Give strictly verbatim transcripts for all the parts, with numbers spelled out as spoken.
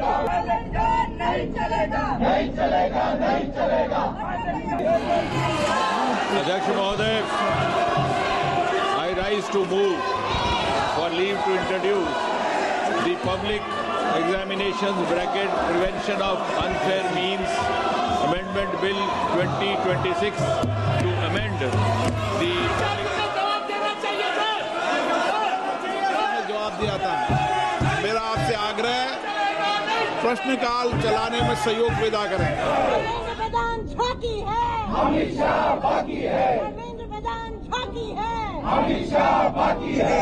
नहीं चलेगा, नहीं चलेगा, नहीं चलेगा। अध्यक्ष महोदय, I rise to move for leave to introduce the public examinations bracket prevention of unfair means amendment bill twenty twenty-six to amend the जवाब दिया था। मेरा आपसे आग्रह है, प्रश्नकाल चलाने में सहयोग विदा करें। धर्मेंद्र प्रधान झांकी है, हमेशा बाकी है, धर्मेंद्र प्रधान झांकी है, हमेशा बाकी है।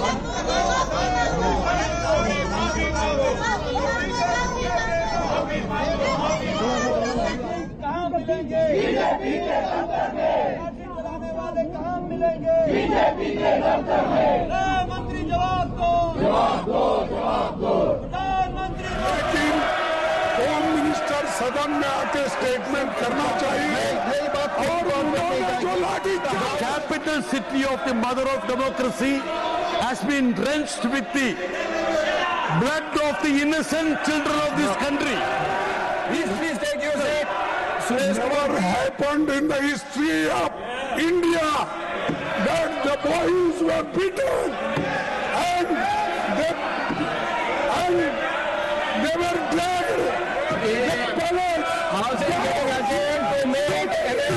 कहाँ मिलेंगे? बीजेपी के दफ्तर में चलाने वाले कहाँ मिलेंगे? बीजेपी के दफ्तर में प्रधानमंत्री जवाब दो, जवाब दो, जवाब दो। प्रधानमंत्री होम मिनिस्टर सदन में आके स्टेटमेंट करना चाहिए और उन्होंने जो लाठी capital city of the mother of democracy has been drenched with the blood of the innocent children of this country. Please, please take your seat. Never happened in the history of India that the boys were beaten and they, and they were dragged. The palace House to make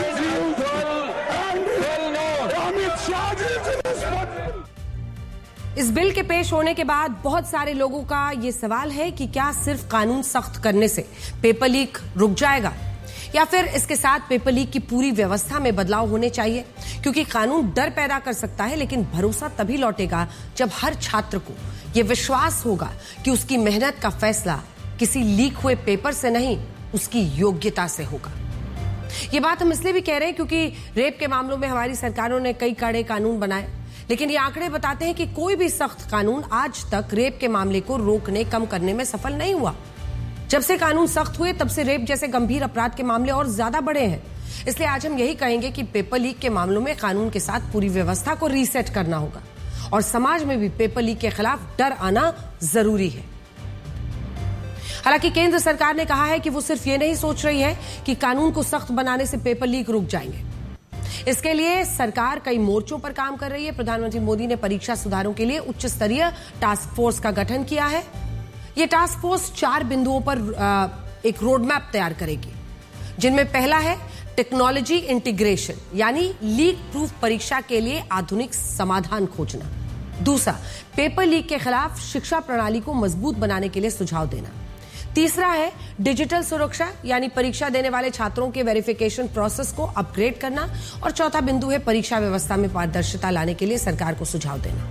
and Amit Shah is responsible. इस bill के पेश होने के बाद बहुत सारे लोगों का ये सवाल है कि क्या सिर्फ कानून सख्त करने से पेपर लीक रुक जाएगा या फिर इसके साथ पेपर लीक की पूरी व्यवस्था में बदलाव होने चाहिए, क्योंकि कानून डर पैदा कर सकता है लेकिन भरोसा तभी लौटेगा जब हर छात्र को यह विश्वास होगा कि उसकी मेहनत का फैसला किसी लीक हुए पेपर से नहीं, उसकी योग्यता से होगा। ये बात हम इसलिए भी कह रहे हैं क्योंकि रेप के मामलों में हमारी सरकारों ने कई कड़े कानून बनाए, लेकिन ये आंकड़े बताते हैं कि कोई भी सख्त कानून आज तक रेप के मामले को रोकने कम करने में सफल नहीं हुआ। जब से कानून सख्त हुए तब से रेप जैसे गंभीर अपराध के मामले और ज्यादा बढ़े हैं। इसलिए आज हम यही कहेंगे कि पेपर लीक के मामलों में कानून के साथ पूरी व्यवस्था को रीसेट करना होगा और समाज में भी पेपर लीक के खिलाफ डर आना जरूरी है। हालांकि केंद्र सरकार ने कहा है कि वो सिर्फ ये नहीं सोच रही है कि कानून को सख्त बनाने से पेपर लीक रुक जाएंगे। इसके लिए सरकार कई मोर्चों पर काम कर रही है। प्रधानमंत्री मोदी ने परीक्षा सुधारों के लिए उच्च स्तरीय टास्क फोर्स का गठन किया है। यह टास्क फोर्स चार बिंदुओं पर एक रोड मैप तैयार करेगी, जिनमें पहला है टेक्नोलॉजी इंटीग्रेशन, यानी लीक प्रूफ परीक्षा के लिए आधुनिक समाधान खोजना। दूसरा, पेपर लीक के खिलाफ शिक्षा प्रणाली को मजबूत बनाने के लिए सुझाव देना। तीसरा है डिजिटल सुरक्षा, यानी परीक्षा देने वाले छात्रों के वेरिफिकेशन प्रोसेस को अपग्रेड करना। और चौथा बिंदु है परीक्षा व्यवस्था में पारदर्शिता लाने के लिए सरकार को सुझाव देना।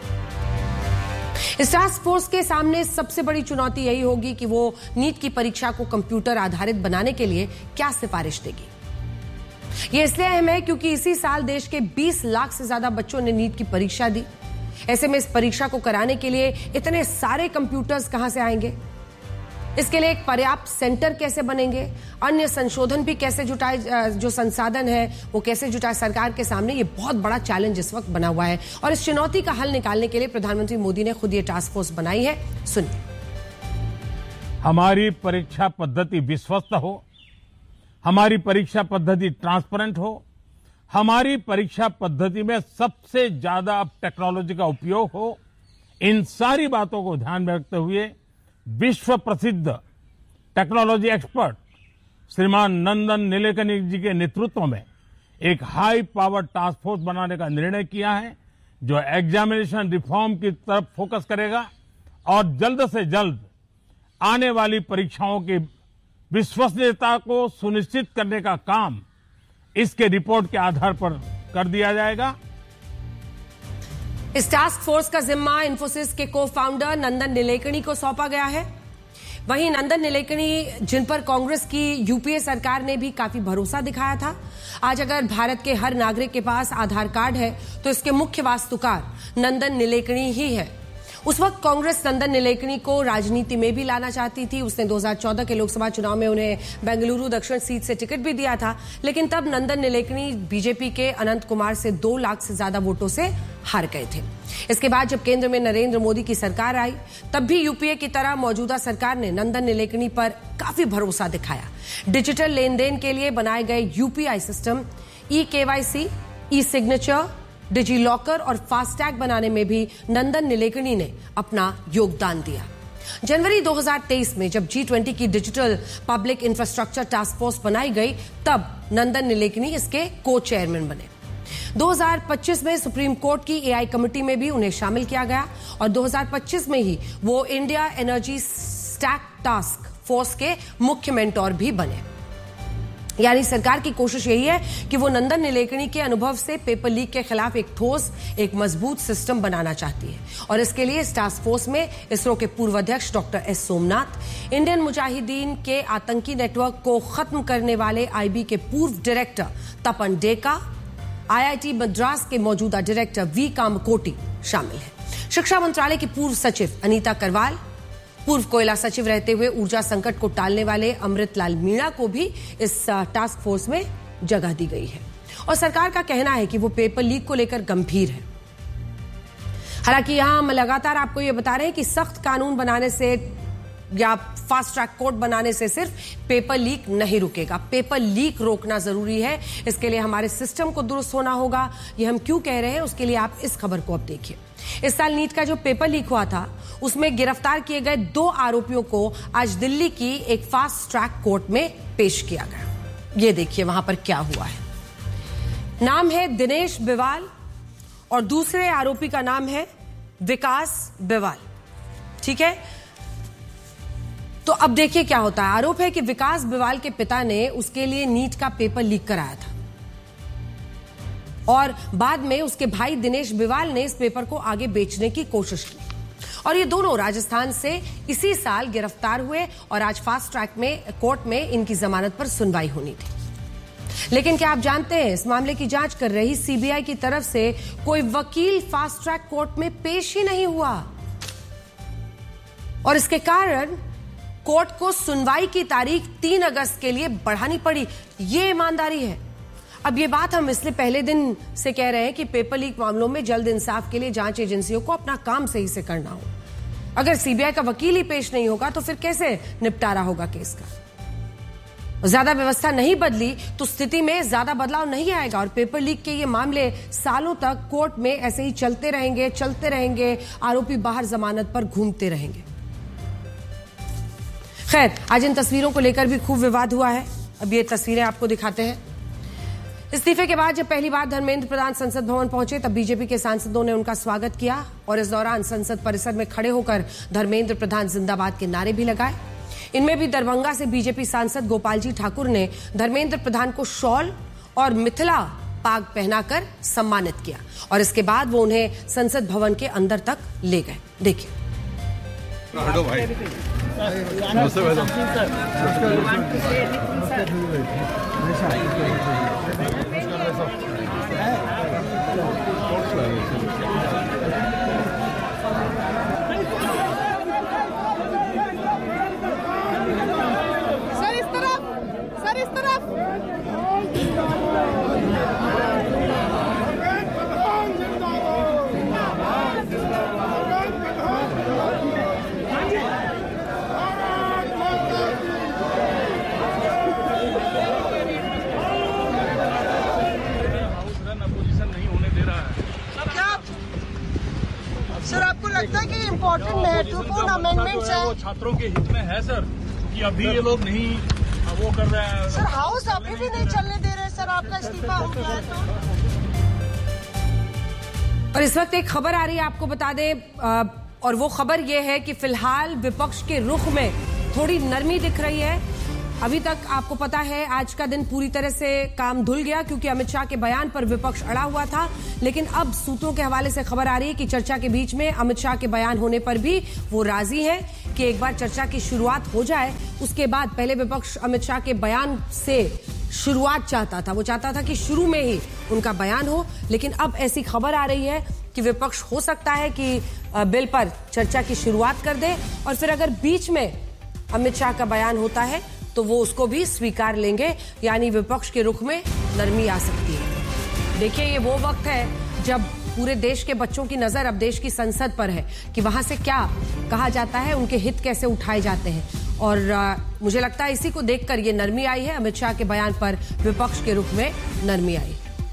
इस टास्क फोर्स के सामने सबसे बड़ी चुनौती यही होगी कि वो नीट की परीक्षा को कंप्यूटर आधारित बनाने के लिए क्या सिफारिश देगी। यह इसलिए अहम है क्योंकि इसी साल देश के बीस लाख से ज्यादा बच्चों ने नीट की परीक्षा दी। ऐसे में इस परीक्षा को कराने के लिए इतने सारे कंप्यूटर्स कहां से आएंगे? इसके लिए एक पर्याप्त सेंटर कैसे बनेंगे? अन्य संशोधन भी कैसे जुटाए, जो संसाधन है वो कैसे जुटाए? सरकार के सामने ये बहुत बड़ा चैलेंज इस वक्त बना हुआ है और इस चुनौती का हल निकालने के लिए प्रधानमंत्री मोदी ने खुद ये टास्क फोर्स बनाई है। सुनिए। हमारी परीक्षा पद्धति विश्वस्त हो, हमारी परीक्षा पद्धति ट्रांसपेरेंट हो, हमारी परीक्षा पद्धति में सबसे ज्यादा अब टेक्नोलॉजी का उपयोग हो, इन सारी बातों को ध्यान में रखते हुए विश्व प्रसिद्ध टेक्नोलॉजी एक्सपर्ट श्रीमान नंदन नीलेकनी जी के नेतृत्व में एक हाई पावर टास्क फोर्स बनाने का निर्णय किया है, जो एग्जामिनेशन रिफॉर्म की तरफ फोकस करेगा और जल्द से जल्द आने वाली परीक्षाओं की विश्वसनीयता को सुनिश्चित करने का काम इसके रिपोर्ट के आधार पर कर दिया जाएगा। इस टास्क फोर्स का जिम्मा इंफोसिस के को फाउंडर नंदन नीलेकनी को सौंपा गया है। वहीं नंदन नीलेकनी, जिन पर कांग्रेस की यूपीए सरकार ने भी काफी भरोसा दिखाया था, आज अगर भारत के हर नागरिक के पास आधार कार्ड है तो इसके मुख्य वास्तुकार नंदन नीलेकनी ही है। उस वक्त कांग्रेस नंदन नीलेकनी को राजनीति में भी लाना चाहती थी। उसने दो हज़ार चौदह के लोकसभा चुनाव में उन्हें बेंगलुरु दक्षिण सीट से टिकट भी दिया था, लेकिन तब नंदन नीलेकनी बीजेपी के अनंत कुमार से दो लाख से ज्यादा वोटों से हार गए थे। इसके बाद जब केंद्र में नरेंद्र मोदी की सरकार आई, तब भी यूपीए की तरह मौजूदा सरकार ने नंदन नीलेकणी पर काफी भरोसा दिखाया। डिजिटल लेन देन के लिए बनाए गए यूपीआई सिस्टम, ई केवाईसी, ई सिग्नेचर, डिजी लॉकर और फास्टैग बनाने में भी नंदन नीलेकणी ने अपना योगदान दिया। जनवरी दो हज़ार तेईस में जब जी ट्वेंटी की digital public infrastructure task force बनाई गई, तब नंदन नीलेकणी इसके को चेयरमैन बने। दो हज़ार पच्चीस में सुप्रीम कोर्ट की एआई कमेटी में भी उन्हें शामिल किया गया और दो हज़ार पच्चीस में ही वो India energy stack task force के मुख्य मेंटोर भी बने। यानी सरकार की कोशिश यही है कि वो नंदन नीलेकणी के अनुभव से पेपर लीक के खिलाफ एक ठोस, एक मजबूत सिस्टम बनाना चाहती है और इसके लिए इस टास्क फोर्स में इसरो के पूर्व अध्यक्ष doctor S Somnath, Indian Mujahideen के आतंकी नेटवर्क को खत्म करने वाले आईबी के पूर्व डायरेक्टर तपन डेका, आईआईटी मद्रास के मौजूदा डायरेक्टर वी कामकोटी शामिल है। शिक्षा मंत्रालय की पूर्व सचिव अनीता करवाल, पूर्व कोयला सचिव रहते हुए ऊर्जा संकट को टालने वाले अमृतलाल मीणा को भी इस टास्क फोर्स में जगह दी गई है और सरकार का कहना है कि वो पेपर लीक को लेकर गंभीर है। हालांकि यहां हम लगातार आपको ये बता रहे हैं कि सख्त कानून बनाने से या फास्ट ट्रैक कोर्ट बनाने से सिर्फ पेपर लीक नहीं रुकेगा। पेपर लीक रोकना जरूरी है, इसके लिए हमारे सिस्टम को दुरुस्त होना होगा। ये हम क्यों कह रहे हैं, उसके लिए आप इस खबर को अब देखिए। इस साल नीट का जो पेपर लीक हुआ था, उसमें गिरफ्तार किए गए दो आरोपियों को आज दिल्ली की एक फास्ट ट्रैक कोर्ट में पेश किया गया। ये देखिए वहां पर क्या हुआ है। नाम है दिनेश बिवाल और दूसरे आरोपी का नाम है विकास बिवाल। ठीक है, तो अब देखिए क्या होता है। आरोप है कि विकास बिवाल के पिता ने उसके लिए नीट का पेपर लीक कराया था और बाद में उसके भाई दिनेश बिवाल ने इस पेपर को आगे बेचने की कोशिश की और ये दोनों राजस्थान से इसी साल गिरफ्तार हुए और आज फास्ट ट्रैक में कोर्ट में इनकी जमानत पर सुनवाई होनी थी। लेकिन क्या आप जानते हैं, इस मामले की जांच कर रही सीबीआई की तरफ से कोई वकील फास्ट ट्रैक कोर्ट में पेश ही नहीं हुआ और इसके कारण कोर्ट को सुनवाई की तारीख तीन अगस्त के लिए बढ़ानी पड़ी। ये ईमानदारी है। अब ये बात हम इसलिए पहले दिन से कह रहे हैं कि पेपर लीक मामलों में जल्द इंसाफ के लिए जांच एजेंसियों को अपना काम सही से करना हो। अगर सीबीआई का वकील ही पेश नहीं होगा तो फिर कैसे निपटारा होगा केस का। ज्यादा व्यवस्था नहीं बदली तो स्थिति में ज्यादा बदलाव नहीं आएगा और पेपर लीक के ये मामले सालों तक कोर्ट में ऐसे ही चलते रहेंगे चलते रहेंगे आरोपी बाहर जमानत पर घूमते रहेंगे। खैर, आज इन तस्वीरों को लेकर भी खूब विवाद हुआ है। अब ये तस्वीरें आपको दिखाते हैं। इस्तीफे के बाद जब पहली बार धर्मेंद्र प्रधान संसद भवन पहुंचे, तब बीजेपी के सांसदों ने उनका स्वागत किया और इस दौरान संसद परिसर में खड़े होकर धर्मेंद्र प्रधान जिंदाबाद के नारे भी लगाए। इनमें भी दरभंगा से बीजेपी सांसद गोपाल जी ठाकुर ने धर्मेंद्र प्रधान को शॉल और मिथिला पाग पहनाकर सम्मानित किया और इसके बाद वो उन्हें संसद भवन के अंदर तक ले गए। देखिए। सर इस तरफ, सर इस तरफ। सर आपको लगता है कि इम्पोर्टेंट महत्वपूर्ण अमेंडमेंट्स है? वो छात्रों के हित में है सर कि अभी ये लोग नहीं वो कर रहे हैं। सर हाउस अभी भी नहीं चलने दे रहे सर, आपका इस्तीफा हो गया है तो। और इस वक्त एक खबर आ रही है, आपको बता दें, और वो खबर ये है कि फिलहाल विपक्ष के रुख में थोड़ी नरमी दिख रही है। अभी तक आपको पता है आज का दिन पूरी तरह से काम धुल गया क्योंकि अमित शाह के बयान पर विपक्ष अड़ा हुआ था, लेकिन अब सूत्रों के हवाले से खबर आ रही है कि चर्चा के बीच में अमित शाह के बयान होने पर भी वो राजी है कि एक बार चर्चा की शुरुआत हो जाए। उसके बाद पहले विपक्ष अमित शाह के बयान से शुरुआत चाहता था, वो चाहता था कि शुरू में ही उनका बयान हो, लेकिन अब ऐसी खबर आ रही है कि विपक्ष हो सकता है कि बिल पर चर्चा की शुरुआत कर दे और फिर अगर बीच में अमित शाह का बयान होता है तो वो उसको भी स्वीकार लेंगे, यानी विपक्ष के रुख में नरमी आ सकती है। देखिए, ये वो वक्त है जब पूरे देश के बच्चों की नजर अब देश की संसद पर है कि वहां से क्या कहा जाता है, उनके हित कैसे उठाए जाते हैं। और आ, मुझे लगता है इसी को देखकर ये नरमी आई है, अमित शाह के बयान पर विपक्ष के रुख में नरमी आई।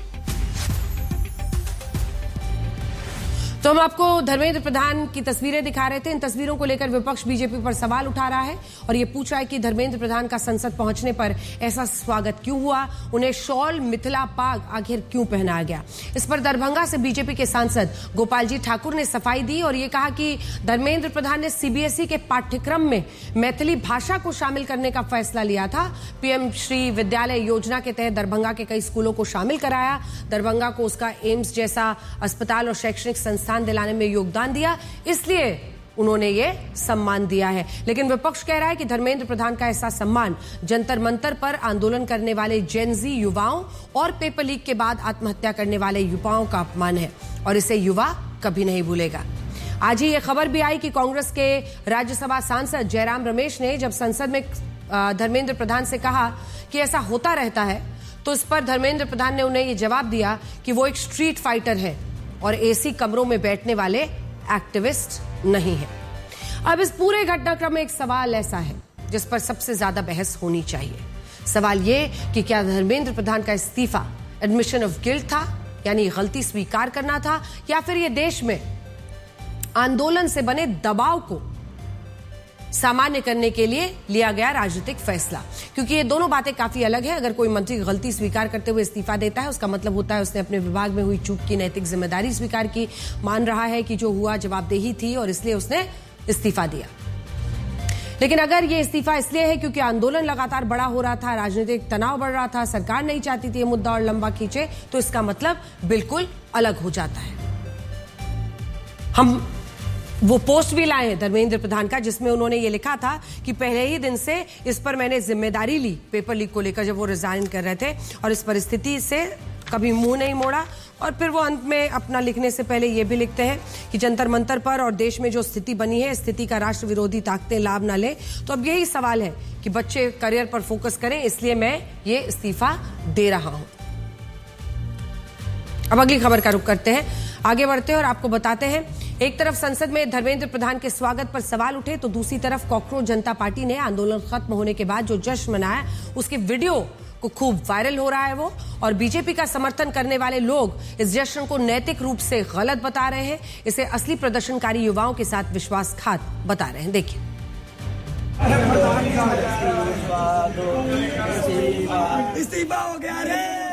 तो हम आपको धर्मेंद्र प्रधान की तस्वीरें दिखा रहे थे। इन तस्वीरों को लेकर विपक्ष बीजेपी पर सवाल उठा रहा है और ये पूछ रहा है कि धर्मेंद्र प्रधान का संसद पहुंचने पर ऐसा स्वागत क्यों हुआ, उन्हें शॉल मिथिला पाग आखिर क्यों पहनाया गया। इस पर दरभंगा से बीजेपी के सांसद गोपाल जी ठाकुर ने सफाई दी और ये कहा कि धर्मेंद्र प्रधान ने सीबीएसई के पाठ्यक्रम में मैथिली भाषा को शामिल करने का फैसला लिया था। पीएम श्री विद्यालय योजना के तहत दरभंगा के कई स्कूलों को शामिल कराया, दरभंगा को उसका एम्स जैसा अस्पताल और शैक्षणिक संस्थान दिलाने में योगदान दिया, इसलिए उन्होंने ये सम्मान दिया है। लेकिन विपक्ष कह रहा है कि धर्मेंद्र प्रधान का ऐसा सम्मान जंतर मंतर पर आंदोलन करने वाले जेनजी युवाओं और पेपर लीक के बाद आत्महत्या करने वाले युवाओं का अपमान है और इसे युवा कभी नहीं भूलेगा। आज ही ये खबर भी आई कि कांग्रेस के राज्यसभा सांसद जयराम रमेश ने जब संसद में धर्मेंद्र प्रधान से कहा कि ऐसा होता रहता है, तो इस पर धर्मेंद्र प्रधान ने उन्हें ये जवाब दिया कि वो एक स्ट्रीट फाइटर है और एसी कमरों में बैठने वाले एक्टिविस्ट नहीं है। अब इस पूरे घटनाक्रम में एक सवाल ऐसा है जिस पर सबसे ज्यादा बहस होनी चाहिए। सवाल ये कि क्या धर्मेंद्र प्रधान का इस्तीफा एडमिशन ऑफ गिल्ट था, यानी गलती स्वीकार करना था, या फिर ये देश में आंदोलन से बने दबाव को सामान्य करने के लिए लिया गया राजनीतिक फैसला। क्योंकि ये दोनों बातें काफी अलग है। अगर कोई मंत्री गलती स्वीकार करते हुए इस्तीफा देता है, उसका मतलब होता है उसने अपने विभाग में हुई चूक की नैतिक जिम्मेदारी स्वीकार की, मान रहा है कि जो हुआ जवाबदेही थी और इसलिए उसने इस्तीफा दिया। लेकिन अगर ये इस्तीफा इसलिए है क्योंकि आंदोलन लगातार बड़ा हो रहा था, राजनीतिक तनाव बढ़ रहा था, सरकार नहीं चाहती थी ये मुद्दा और लंबा खींचे, तो इसका मतलब बिल्कुल अलग हो जाता है। हम वो पोस्ट भी लाए हैं धर्मेंद्र प्रधान का जिसमें उन्होंने ये लिखा था कि पहले ही दिन से इस पर मैंने जिम्मेदारी ली, पेपर लीक को लेकर जब वो रिजाइन कर रहे थे, और इस परिस्थिति से कभी मुंह नहीं मोड़ा। और फिर वो अंत में अपना लिखने से पहले ये भी लिखते हैं कि जंतर मंतर पर और देश में जो स्थिति बनी है, स्थिति का राष्ट्र विरोधी ताकतें लाभ न ले। तो अब यही सवाल है कि बच्चे करियर पर फोकस करें, इसलिए मैं ये इस्तीफा दे रहा हूं। अब अगली खबर का रुख करते हैं, आगे बढ़ते हैं और आपको बताते हैं। एक तरफ संसद में धर्मेंद्र प्रधान के स्वागत पर सवाल उठे तो दूसरी तरफ कॉकरोच जनता पार्टी ने आंदोलन खत्म होने के बाद जो जश्न मनाया उसके वीडियो को खूब वायरल हो रहा है वो, और बीजेपी का समर्थन करने वाले लोग इस जश्न को नैतिक रूप से गलत बता रहे हैं, इसे असली प्रदर्शनकारी युवाओं के साथ विश्वासघात बता रहे हैं। देखिए, इस्तीफा हो गया रे।